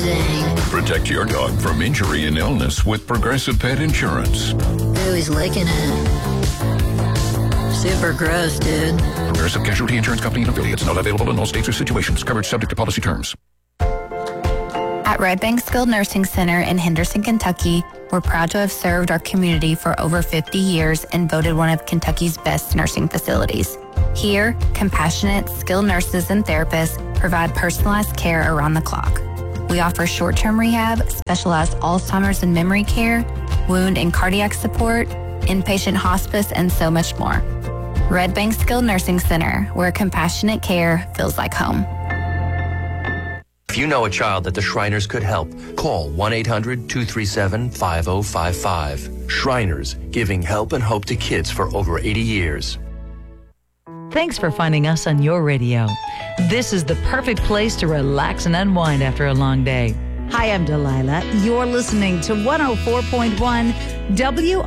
amazing. Protect your dog from injury and illness with Progressive Pet Insurance. Ooh, he's licking it. Super gross, dude. Progressive Casualty Insurance Company and affiliates. Not available in all states or situations. Coverage subject to policy terms. At Red Bank Skilled Nursing Center in Henderson, Kentucky, we're proud to have served our community for over 50 years and voted one of Kentucky's best nursing facilities. Here, compassionate, skilled nurses and therapists provide personalized care around the clock. We offer short-term rehab, specialized Alzheimer's and memory care, wound and cardiac support, inpatient hospice, and so much more. Red Bank Skilled Nursing Center, where compassionate care feels like home. If you know a child that the Shriners could help, call 1-800-237-5055. Shriners, giving help and hope to kids for over 80 years. Thanks for finding us on your radio. This is the perfect place to relax and unwind after a long day. Hi, I'm Delilah. You're listening to 104.1 W.